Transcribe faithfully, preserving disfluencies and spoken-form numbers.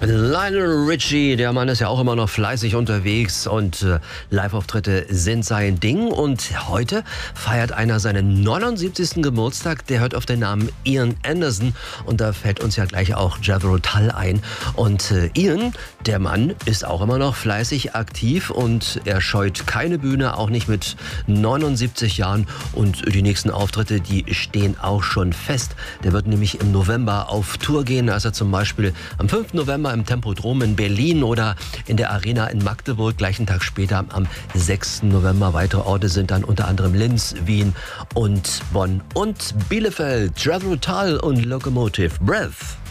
Lionel Richie, der Mann ist ja auch immer noch fleißig unterwegs und äh, Live-Auftritte sind sein Ding. Und heute feiert einer seinen neunundsiebzigsten Geburtstag. Der hört auf den Namen Ian Anderson und da fällt uns ja gleich auch Jethro Tull ein. Und äh, Ian, der Mann, ist auch immer noch fleißig aktiv und er scheut keine Bühne, auch nicht mit neunundsiebzig Jahren. Und die nächsten Auftritte, die stehen auch schon fest. Der wird nämlich im November auf Tour gehen, also zum Beispiel am fünften November im Tempodrom in Berlin oder in der Arena in Magdeburg. Gleichen Tag später am sechsten November. Weitere Orte sind dann unter anderem Linz, Wien und Bonn und Bielefeld. Jethro Tull und Locomotive Breath.